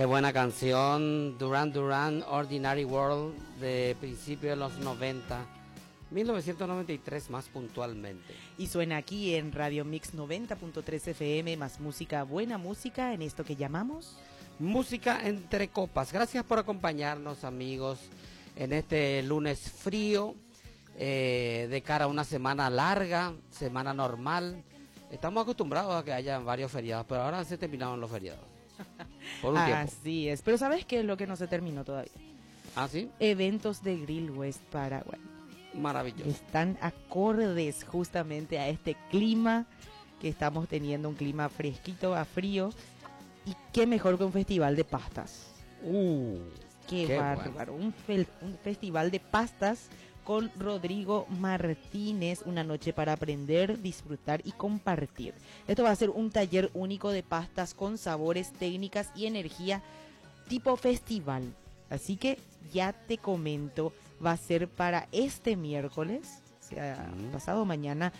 Qué buena canción, Duran Duran, Ordinary World, de principios de los 90, 1993 más puntualmente. Y suena aquí en Radio Mix 90.3 FM, más música, buena música, en esto que llamamos... Música entre copas. Gracias por acompañarnos, amigos, en este lunes frío, de cara a una semana larga, semana normal. Estamos acostumbrados a que haya varios feriados, pero ahora se terminaron los feriados. Por un tiempo. Así es, pero ¿sabes qué es lo que no se terminó todavía? ¿Ah, sí? Eventos de Grill West Paraguay. Maravilloso. Están acordes justamente a este clima que estamos teniendo, un clima fresquito a frío. Y qué mejor que un festival de pastas. Qué bárbaro. Bueno. Un festival de pastas con Rodrigo Martínez, una noche para aprender, disfrutar y compartir. Esto va a ser un taller único de pastas con sabores, técnicas y energía tipo festival. Así que ya te comento, va a ser para este miércoles, o sea, pasado mañana,